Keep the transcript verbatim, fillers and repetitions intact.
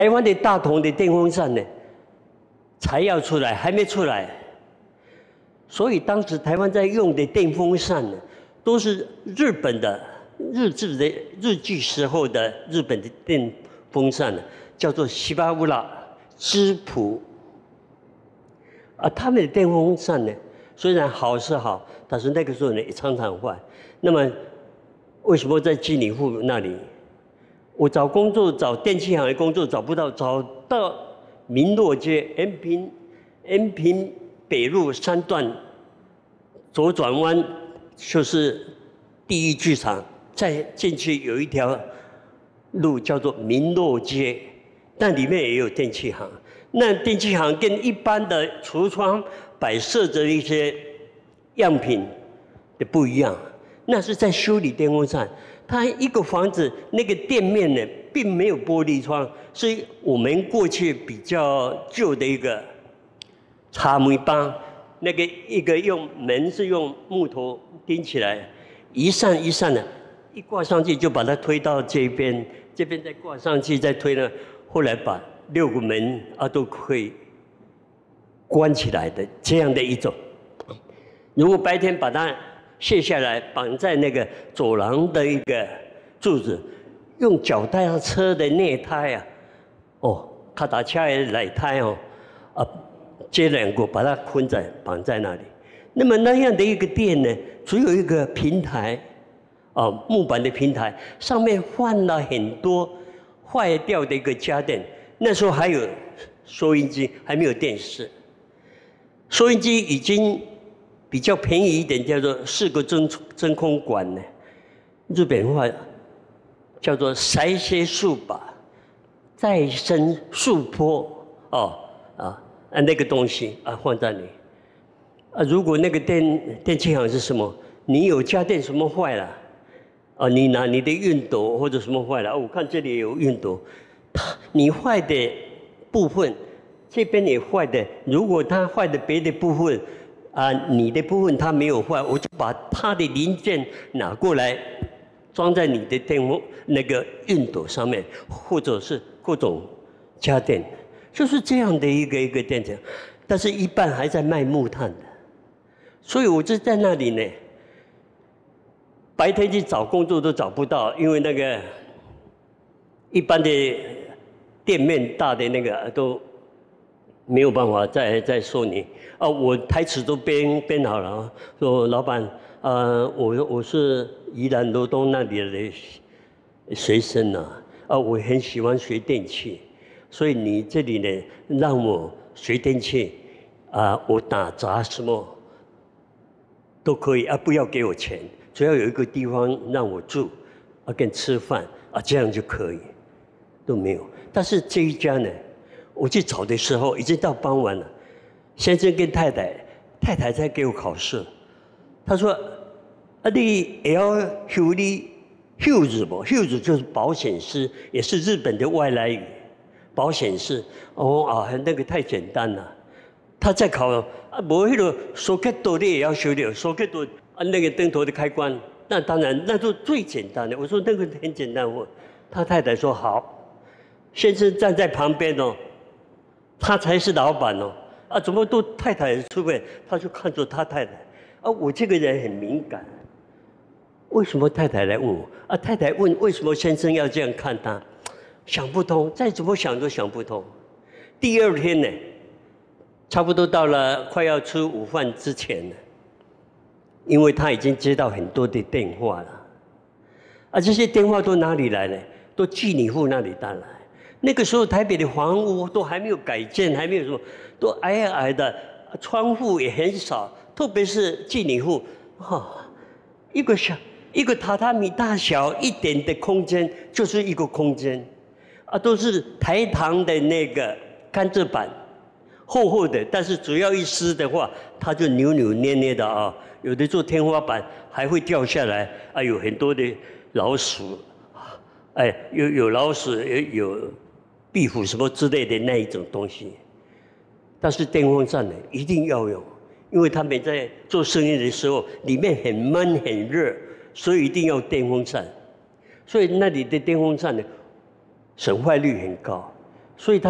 台湾的大同的电风扇呢，才要出来，还没出来。所以当时台湾在用的电风扇呢，都是日本的日治的日据时候的日本的电风扇呢，叫做西巴乌拉芝普。啊，他们的电风扇呢，虽然好是好，但是那个时候呢也常常坏。那么为什么在基里户那里？我找工作，找电器行的工作找不到，找到民洛街延平延平北路三段左转弯，就是第一剧场，再进去有一条路叫做民洛街，那里面也有电器行。那电器行跟一般的橱窗摆设着一些样品的不一样，那是在修理电风扇。它一个房子那个店面呢，并没有玻璃窗，是我们过去比较旧的一个茶门帮，那个一个用门是用木头钉起来，一扇一扇的，一挂上去就把它推到这边，这边再挂上去再推呢，后来把六个门啊都可以关起来的这样的一种。如果白天把它卸下来，绑在那个走廊的一个柱子，用脚踏车的内胎啊，哦，卡达车的内胎哦，啊，接两个把它捆在绑在那里。那么那样的一个店呢，只有一个平台，哦，木板的平台，上面换了很多坏掉的一个家电。那时候还有收音机，还没有电视。收音机已经比较便宜一点，叫做四个真真空管呢，日本话叫做塞些树把，再生树坡哦啊啊那个东西啊放在里啊，如果那个电电器行是什么，你有家电什么坏了啊，你拿你的熨斗或者什么坏了，啊、我看这里有熨斗，它你坏的部分，这边也坏的，如果它坏的别的部分。啊，你的部分它没有坏，我就把它的零件拿过来，装在你的电风那个熨斗上面，或者是各种家电，就是这样的一个一个店家，但是一半还在卖木炭的，所以我就在那里呢，白天去找工作都找不到，因为那个一般的店面大的那个都没有办法再再收你。啊，我台词都编编好了啊，说老板，呃，我我是宜兰罗东那里的学生啊，啊，我很喜欢学电器，所以你这里呢让我学电器，啊，我打杂什么都可以啊，不要给我钱，只要有一个地方让我住，啊，跟吃饭啊，这样就可以，都没有。但是这一家呢，我去找的时候已经到傍晚了。先生跟太太，太太在给我考试，他说：“啊，你也要修理休子不？休子就是保险师，也是日本的外来语，保险师。哦啊，那个太简单了。他在考啊，无迄个手克多你也要修理，手克多啊那个灯头的开关，那当然那就最简单的。我说那个很简单，我他太太说好，先生站在旁边哦，他才是老板哦。”啊，怎么都太太出位，他就看着他太太。啊，我这个人很敏感，为什么太太来问我？啊，太太问为什么先生要这样看他，想不通，再怎么想都想不通。第二天呢，差不多到了快要吃午饭之前了，因为他已经接到很多的电话了，啊，这些电话都哪里来的？都寄你户那里带来。那个时候台北的房屋都还没有改建，还没有什么。都矮矮的，窗户也很少，特别是寄你户，哈，一个小一个榻榻米大小一点的空间就是一个空间，啊，都是台糖的那个甘蔗板，厚厚的，但是只要一湿的话，它就扭扭捏捏的啊，有的做天花板还会掉下来，啊，有很多的老鼠，哎，有有老鼠，有有壁虎什么之类的那一种东西。但是电风扇呢，一定要用，因为他们在做生意的时候，里面很闷很热，所以一定要电风扇。所以那里的电风扇呢，损坏率很高。 所以它